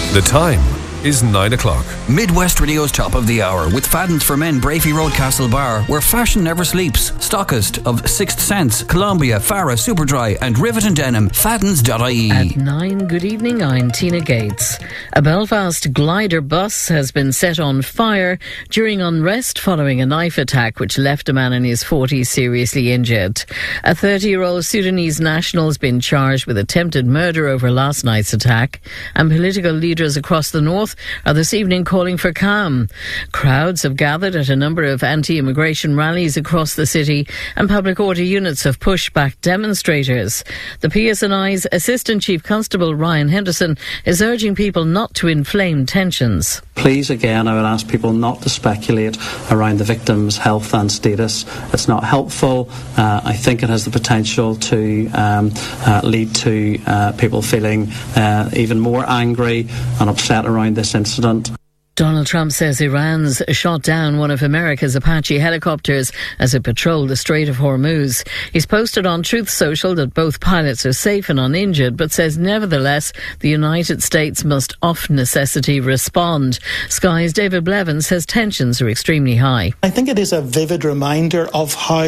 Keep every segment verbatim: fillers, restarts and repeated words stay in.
The time is nine o'clock. Midwest Radio's top of the hour with Fadden's for Men, Brafey Road, Castlebar, where fashion never sleeps. Stockist of Sixth Sense, Columbia, Farah, Superdry and Rivet and Denim. Faddens dot I E. At nine, good evening, I'm Tina Gates. A Belfast glider bus has been set on fire during unrest following a knife attack which left a man in his forties seriously injured. A thirty-year-old Sudanese national has been charged with attempted murder over last night's attack, and political leaders across the north are this evening calling for calm. Crowds have gathered at a number of anti-immigration rallies across the city, and public order units have pushed back demonstrators. The P S N I's Assistant Chief Constable Ryan Henderson is urging people not to inflame tensions. Please, again, I would ask people not to speculate around the victim's health and status. It's not helpful. Uh, I think it has the potential to um, uh, lead to uh, people feeling uh, even more angry and upset around this incident. Donald Trump says Iran's shot down one of America's Apache helicopters as it patrolled the Strait of Hormuz. He's posted on Truth Social that both pilots are safe and uninjured, but says nevertheless the United States must of necessity respond. Sky's David Blevins says tensions are extremely high. I think it is a vivid reminder of how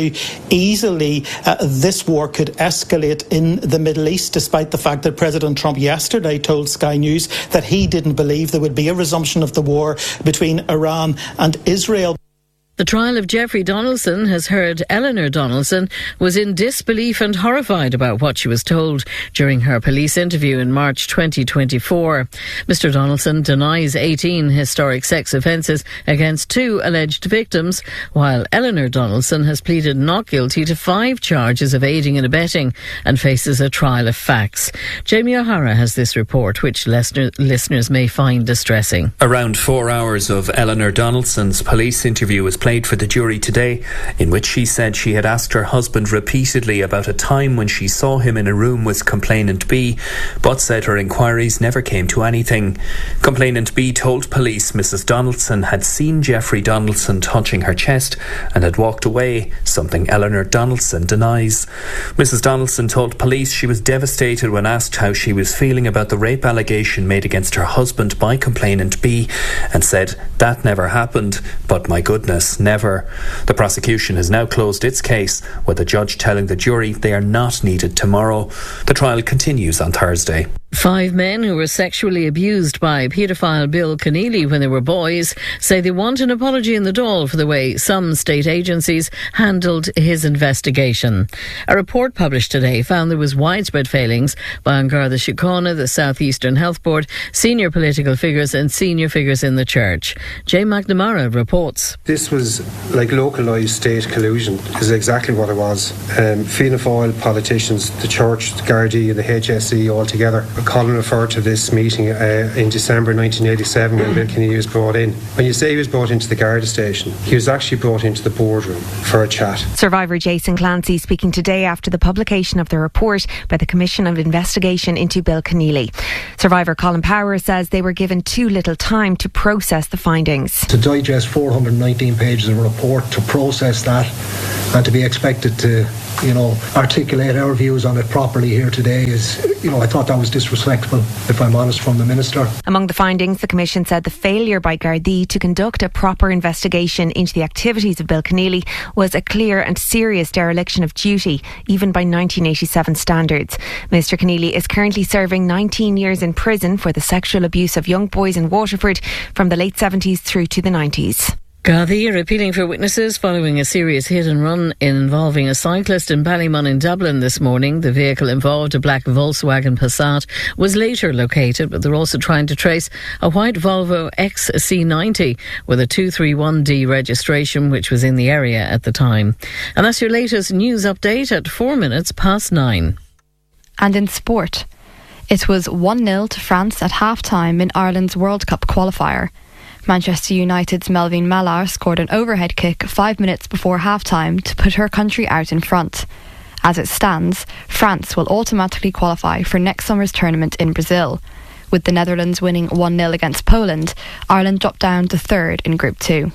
easily uh, this war could escalate in the Middle East, despite the fact that President Trump yesterday told Sky News that he didn't believe there would be a resumption of the war between Iran and Israel. The trial of Jeffrey Donaldson has heard Eleanor Donaldson was in disbelief and horrified about what she was told during her police interview in March twenty twenty-four. Mister Donaldson denies eighteen historic sex offences against two alleged victims, while Eleanor Donaldson has pleaded not guilty to five charges of aiding and abetting and faces a trial of facts. Jamie O'Hara has this report, which listener, listeners may find distressing. Around four hours of Eleanor Donaldson's police interview was played for the jury today, in which she said she had asked her husband repeatedly about a time when she saw him in a room with complainant B, but said her inquiries never came to anything. Complainant B told police Missus Donaldson had seen Jeffrey Donaldson touching her chest and had walked away, something Eleanor Donaldson denies. Missus Donaldson told police she was devastated when asked how she was feeling about the rape allegation made against her husband by complainant B, and said that never happened, but my goodness, never. The prosecution has now closed its case, with the judge telling the jury they are not needed tomorrow. The trial continues on Thursday. Five men who were sexually abused by paedophile Bill Keneally when they were boys say they want an apology in the Dáil for the way some state agencies handled his investigation. A report published today found there was widespread failings by An Garda Síochána, the South Eastern Health Board, senior political figures and senior figures in the church. Jay McNamara reports. This was like localised state collusion, is exactly what it was. Um, Fianna Fáil politicians, the church, the Gardaí and the H S E all together. Colin referred to this meeting uh, in December nineteen eighty-seven when Bill Keneally was brought in. When you say he was brought into the Garda station, he was actually brought into the boardroom for a chat. Survivor Jason Clancy speaking today after the publication of the report by the Commission of Investigation into Bill Keneally. Survivor Colin Power says they were given too little time to process the findings. To digest four hundred nineteen pages of a report, to process that, and to be expected to, you know, articulate our views on it properly here today is, you know, I thought that was disrespectful, if I'm honest, from the Minister. Among the findings, the Commission said the failure by Gardaí to conduct a proper investigation into the activities of Bill Keneally was a clear and serious dereliction of duty, even by nineteen eighty-seven standards. Mister Keneally is currently serving nineteen years in prison for the sexual abuse of young boys in Waterford from the late seventies through to the nineties. Gardaí are appealing for witnesses following a serious hit and run involving a cyclist in Ballymun in Dublin this morning. The vehicle involved, a black Volkswagen Passat, was later located, but they're also trying to trace a white Volvo X C ninety with a two three one D registration, which was in the area at the time. And that's your latest news update at four minutes past nine. And in sport, it was one nil to France at half-time in Ireland's World Cup qualifier. Manchester United's Melvin Mallard scored an overhead kick five minutes before half-time to put her country out in front. As it stands, France will automatically qualify for next summer's tournament in Brazil. With the Netherlands winning one nil against Poland, Ireland dropped down to third in Group two.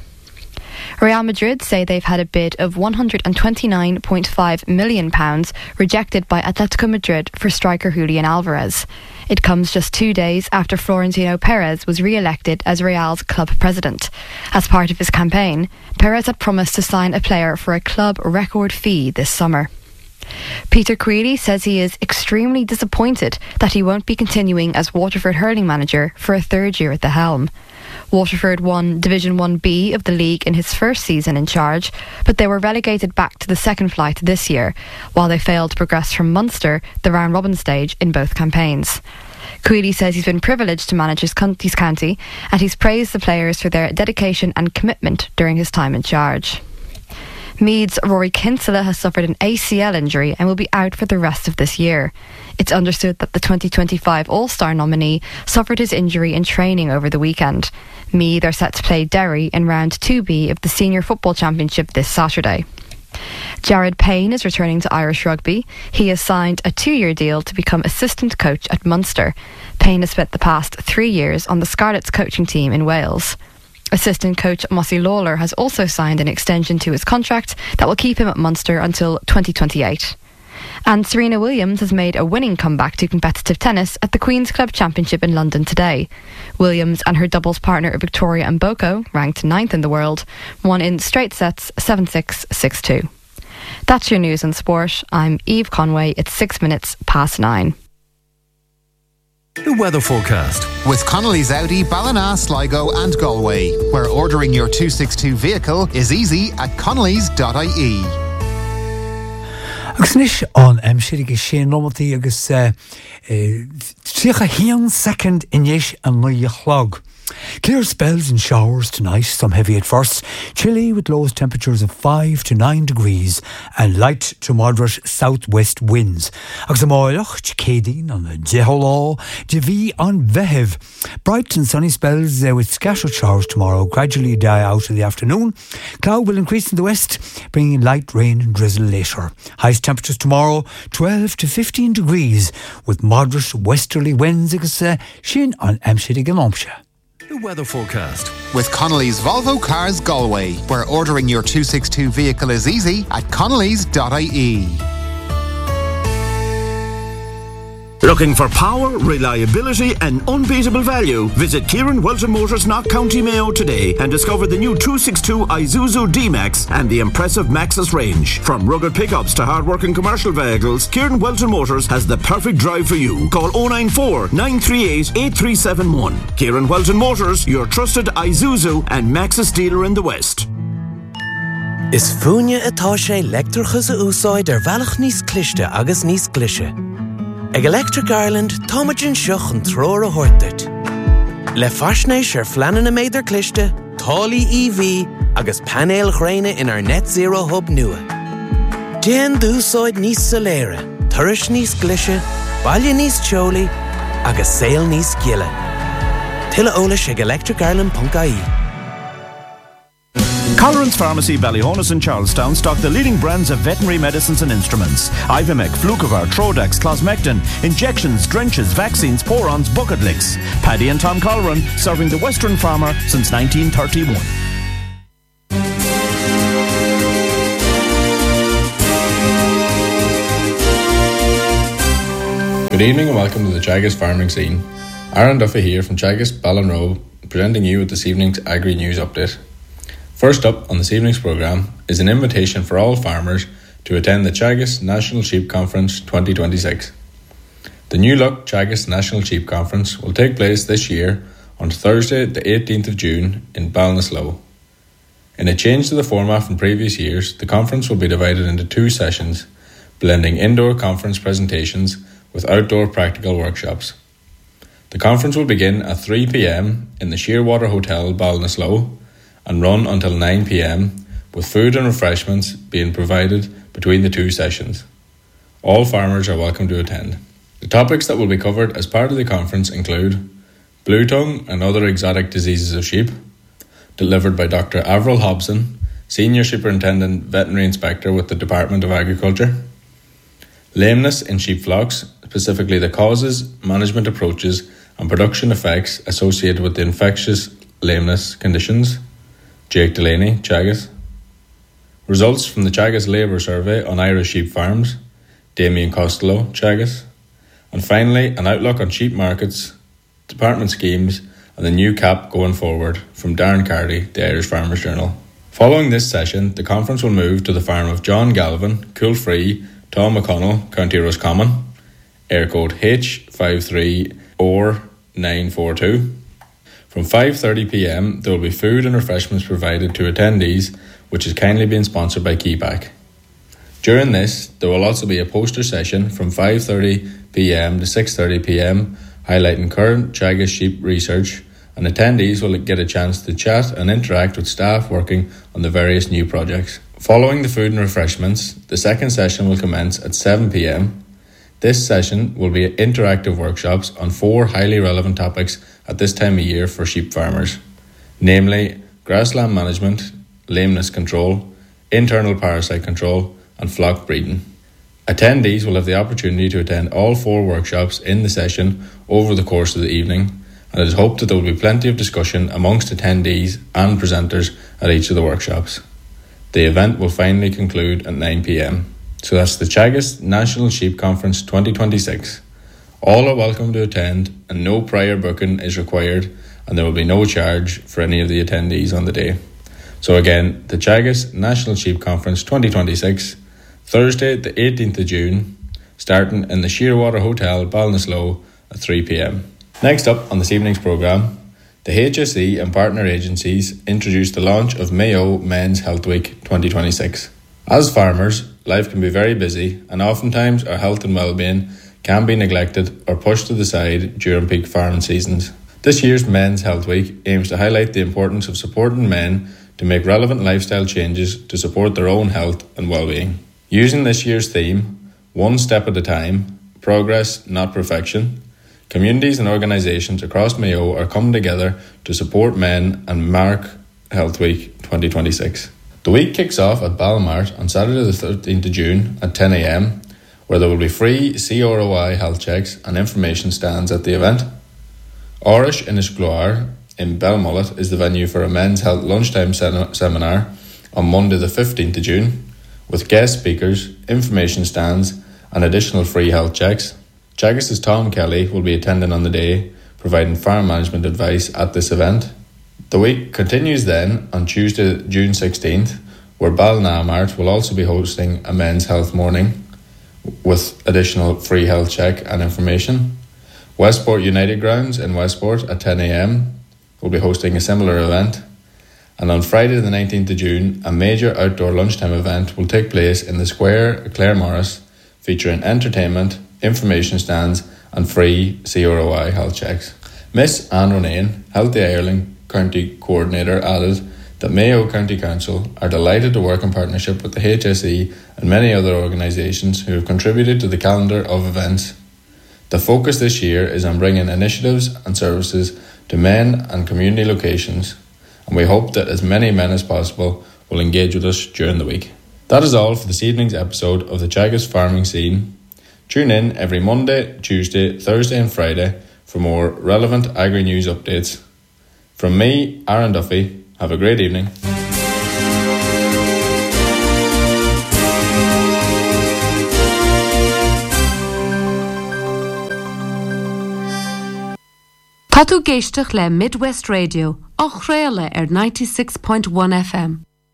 Real Madrid say they've had a bid of one hundred twenty-nine point five million pounds rejected by Atletico Madrid for striker Julian Alvarez. It comes just two days after Florentino Perez was re-elected as Real's club president. As part of his campaign, Perez had promised to sign a player for a club record fee this summer. Peter Creedy says he is extremely disappointed that he won't be continuing as Waterford hurling manager for a third year at the helm. Waterford won Division one B of the league in his first season in charge, but they were relegated back to the second flight this year, while they failed to progress from Munster, the round-robin stage, in both campaigns. Creedy says he's been privileged to manage his county, and he's praised the players for their dedication and commitment during his time in charge. Meath's Rory Kinsella has suffered an A C L injury and will be out for the rest of this year. It's understood that the twenty twenty-five All-Star nominee suffered his injury in training over the weekend. Meath are set to play Derry in round two B of the Senior Football Championship this Saturday. Jared Payne is returning to Irish rugby. He has signed a two-year deal to become assistant coach at Munster. Payne has spent the past three years on the Scarlets coaching team in Wales. Assistant coach Mossy Lawler has also signed an extension to his contract that will keep him at Munster until twenty twenty-eight. And Serena Williams has made a winning comeback to competitive tennis at the Queen's Club Championship in London today. Williams and her doubles partner Victoria Mboko, ranked ninth in the world, won in straight sets seven six, six two. That's your news and sport. I'm Eve Conway. It's six minutes past nine. The weather forecast with Connolly's Audi, Ballina, Sligo and Galway, where ordering your two sixty-two vehicle is easy at connellys dot I E. Agus níos an aimsirigh sin romaí agus tríocha híon second inis an mhuí chlog. Clear spells and showers tonight, some heavy at first, chilly with lowest temperatures of five to nine degrees and light to moderate southwest winds. Agus am áileach Cédín on the Jeholá, Javí on Vehev. Bright and sunny spells uh, with scattered showers tomorrow, gradually die out in the afternoon. Cloud will increase in the west, bringing light rain and drizzle later. Highest temperatures tomorrow, twelve to fifteen degrees, with moderate westerly winds agus uh, sin on Amshidig and Lompsha. The weather forecast with Connolly's Volvo Cars Galway, where ordering your two sixty-two vehicle is easy at connellys dot I E. Looking for power, reliability and unbeatable value? Visit Kieran Welton Motors, Knock County Mayo today and discover the new two sixty-two Isuzu D-Max and the impressive Maxus range. From rugged pickups to hard-working commercial vehicles, Kieran Welton Motors has the perfect drive for you. Call oh nine four, nine three eight, eight three seven one. Kieran Welton Motors, your trusted Isuzu and Maxus dealer in the West. Is fúne atá sé leictreachas a úsáid ar bhealach níos cliste agus níos glishe. Ag Electric Ireland, táimeann seach an tróir a thuirteart. Le faisnéis ar fleanan a méidir cliste, tálaí E V agus panéal chréine in our net zero hub nua. Déan dúsáid níos soléire, tuiris níos glishe, baile níos teolaí agus saol níos giile. Tuilleadh eolais ag electric ireland dot I E. Colleran's Pharmacy, Ballyhonus and Charlestown stock the leading brands of veterinary medicines and instruments. Ivimec, Flucovar, Trodax, Closmectin, injections, drenches, vaccines, porons, bucket licks. Paddy and Tom Colleran, serving the Western farmer since nineteen thirty-one. Good evening and welcome to the Teagasc Farming Scene. Aaron Duffy here from Teagasc, Ballinrobe, presenting you with this evening's Agri-News Update. First up on this evening's programme is an invitation for all farmers to attend the Teagasc National Sheep Conference twenty twenty-six. The New Look Teagasc National Sheep Conference will take place this year on Thursday the eighteenth of June in Ballinasloe. In a change to the format from previous years, the conference will be divided into two sessions, blending indoor conference presentations with outdoor practical workshops. The conference will begin at three p.m. in the Shearwater Hotel, Ballinasloe, and run until nine p.m, with food and refreshments being provided between the two sessions. All farmers are welcome to attend. The topics that will be covered as part of the conference include blue tongue and other exotic diseases of sheep, delivered by Doctor Avril Hobson, Senior Superintendent Veterinary Inspector with the Department of Agriculture, lameness in sheep flocks, specifically the causes, management approaches and production effects associated with the infectious lameness conditions, Jake Delaney, Teagasc. Results from the Teagasc Labour Survey on Irish sheep farms, Damien Costello, Teagasc. And finally, an outlook on sheep markets, department schemes and the new cap going forward from Darren Carty, the Irish Farmers Journal. Following this session, the conference will move to the farm of John Galvin, Coolfree, Tom McConnell, County Roscommon, air code H five three O nine four two. From five thirty p m there will be food and refreshments provided to attendees, which is kindly being sponsored by Keypack. During this, there will also be a poster session from five thirty p m to six thirty p m highlighting current Teagasc sheep research, and attendees will get a chance to chat and interact with staff working on the various new projects. Following the food and refreshments, the second session will commence at seven p m. This session will be interactive workshops on four highly relevant topics at this time of year for sheep farmers, namely grassland management, lameness control, internal parasite control, and flock breeding. Attendees will have the opportunity to attend all four workshops in the session over the course of the evening, and it is hoped that there will be plenty of discussion amongst attendees and presenters at each of the workshops. The event will finally conclude at nine p m. So that's the Teagasc National Sheep Conference twenty twenty-six. All are welcome to attend, and no prior booking is required, and there will be no charge for any of the attendees on the day. So again, the Teagasc National Sheep Conference twenty twenty-six, Thursday the eighteenth of June, starting in the Shearwater Hotel, Ballinasloe at three p m. Next up on this evening's programme, the H S E and partner agencies introduced the launch of Mayo Men's Health Week twenty twenty-six. As farmers, life can be very busy, and oftentimes our health and well-being can be neglected or pushed to the side during peak farming seasons. This year's Men's Health Week aims to highlight the importance of supporting men to make relevant lifestyle changes to support their own health and well-being. Using this year's theme, One Step at a Time, Progress, Not Perfection, communities and organisations across Mayo are coming together to support men and mark Health Week twenty twenty-six. The week kicks off at Balmart on Saturday the thirteenth of June at ten a m, where there will be free C R O I health checks and information stands at the event. Orish Inishgloire in Belmullet is the venue for a men's health lunchtime sen- seminar on Monday the fifteenth of June, with guest speakers, information stands and additional free health checks. Teagasc's Tom Kelly will be attending on the day, providing farm management advice at this event. The week continues then on Tuesday, June sixteenth, where Ballinamart will also be hosting a men's health morning with additional free health check and information. Westport United Grounds in Westport at ten a m will be hosting a similar event. And on Friday the nineteenth of June, a major outdoor lunchtime event will take place in the square at Claremorris, featuring entertainment, information stands and free C R O I health checks. Miss Anne Ronayne, Healthy Ireland County Coordinator, added that Mayo County Council are delighted to work in partnership with the H S E and many other organisations who have contributed to the calendar of events. The focus this year is on bringing initiatives and services to men and community locations, and we hope that as many men as possible will engage with us during the week. That is all for this evening's episode of the Teagasc Farming Scene. Tune in every Monday, Tuesday, Thursday and Friday for more relevant agri-news updates. From me, Aaron Duffy, have a great evening. Tá tú géisteach le Midwest Radio, á chréile ar ninety-six point one F M.